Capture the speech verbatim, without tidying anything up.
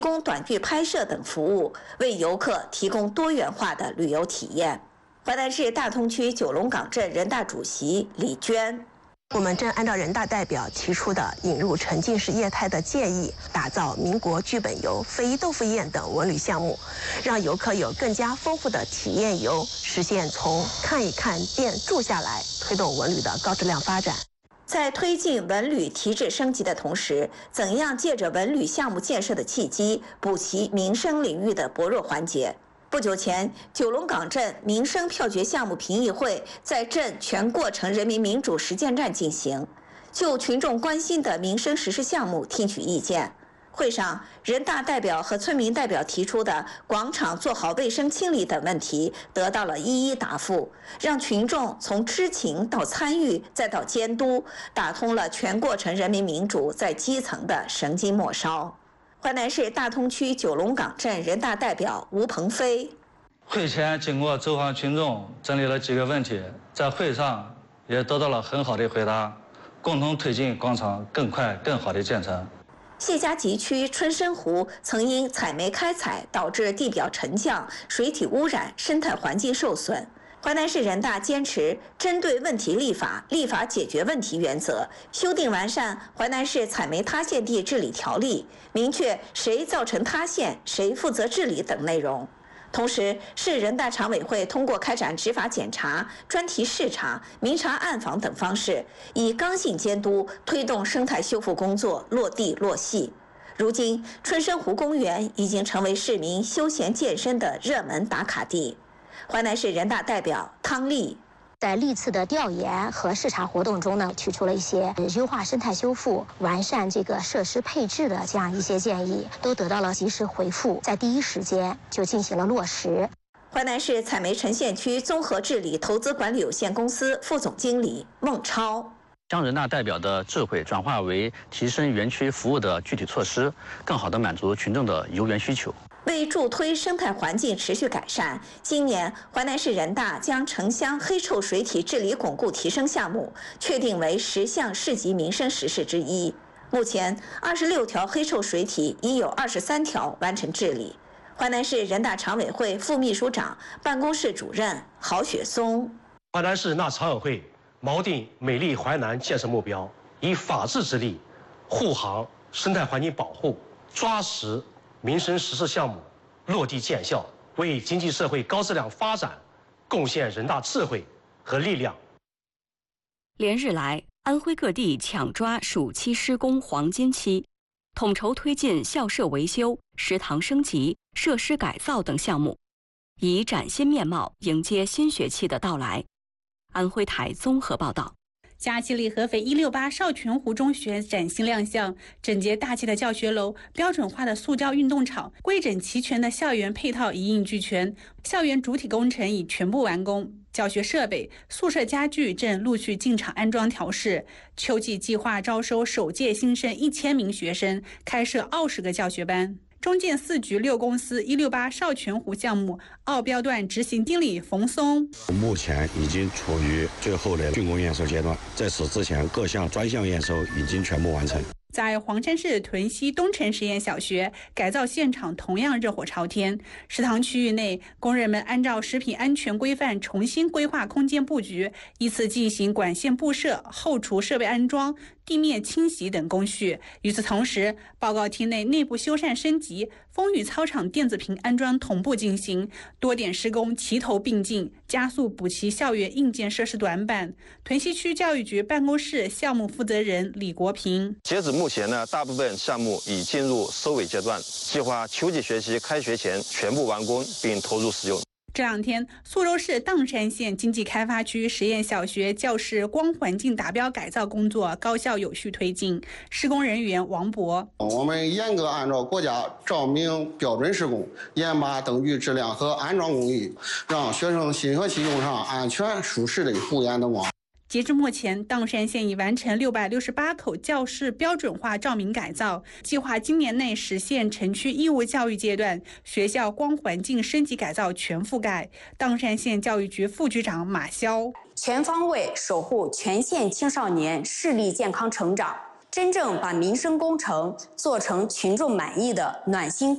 提供短剧拍摄等服务，为游客提供多元化的旅游体验。淮南市大通区九龙岗镇人大主席李娟。 我们正按照人大代表提出的引入沉浸式业态的建议，打造民国剧本游、非遗豆腐宴等文旅项目，让游客有更加丰富的体验游，实现从看一看变住下来，推动文旅的高质量发展。 在推进文旅提质升级的同时，怎样借着文旅项目建设的契机，补齐民生领域的薄弱环节？不久前，九龙岗镇民生票决项目评议会在镇全过程人民民主实践站进行，就群众关心的民生实施项目听取意见。会上，人大代表和村民代表提出的广场做好卫生清理等问题得到了一一答复，让群众从知情到参与再到监督，打通了全过程人民民主在基层的神经末梢。淮南市大通区九龙岗镇人大代表吴鹏飞。 会前经过走访群众，整理了几个问题，在会上也得到了很好的回答，共同推进广场更快更好的建成。 谢家集区春生湖曾因采煤开采导致地表沉降、水体污染、生态环境受损。淮南市人大坚持针对问题立法、立法解决问题原则，修订完善淮南市采煤塌陷地治理条例，明确谁造成塌陷、谁负责治理等内容。同时，市人大常委会通过开展执法检查、专题视察、明察暗访等方式，以刚性监督推动生态修复工作落地落细。如今，春生湖公园已经成为市民休闲健身的热门打卡地。淮南市人大代表汤丽。 在历次的调研和视察活动中呢，提出了一些优化生态修复、完善这个设施配置的这样一些建议，都得到了及时回复，在第一时间就进行了落实。 淮南市采煤沉县区综合治理投资管理有限公司副总经理孟超。 将人大代表的智慧转化为提升园区服务的具体措施，更好地满足群众的游园需求。 为助推生态环境持续改善，今年淮南市人大将城乡黑臭水体治理巩固提升项目确定为十项市级民生实事之一。目前，二十六条黑臭水体已有二十三条完成治理。淮南市人大常委会副秘书长、办公室主任郝雪松。 淮南市人大常委会锚定美丽淮南建设目标，以法治之力护航生态环境保护，抓实民生实事项目落地见效，为经济社会高质量发展贡献人大智慧和力量。 连日来，安徽各地抢抓暑期施工黄金期，统筹推进校舍维修、食堂升级、设施改造等项目，以崭新面貌迎接新学期的到来。安徽台综合报道。 佳期里合肥一六八少泉湖中学崭新亮相，整洁大气的教学楼、标准化的塑胶运动场、规整齐全的校园配套一应俱全。校园主体工程已全部完工，教学设备、宿舍家具正陆续进场安装调试。秋季计划招收首届新生一千名学生，开设二十个教学班。中建四局六公司一六八少泉湖项目二标段执行经理冯松， 目前已经处于最后的竣工验收阶段，在此之前各项专项验收已经全部完成。 在黄山市屯溪东城实验小学，改造现场同样热火朝天。食堂区域内，工人们按照食品安全规范重新规划空间布局，依次进行管线布设、后厨设备安装、地面清洗等工序。与此同时，报告厅内内部修缮升级、风雨操场电子屏安装同步进行，多点施工齐头并进，加速补齐校园硬件设施短板。屯溪区教育局办公室项目负责人李国平， 截止目前呢，大部分项目已进入收尾阶段，计划秋季学期开学前全部完工并投入使用。 这两天，苏州市砀山县经济开发区实验小学教室光环境达标改造工作高效有序推进。施工人员王博： 我们严格按照国家照明标准施工，严把灯具质量和安装工艺，让学生新学期用上安全舒适的护眼灯光。 截至目前，砀山县已完成六百六十八口教室标准化照明改造，计划今年内实现城区义务教育阶段学校光环境升级改造全覆盖。砀山县教育局副局长马潇： 全方位守护全县青少年视力健康成长，真正把民生工程做成群众满意的暖心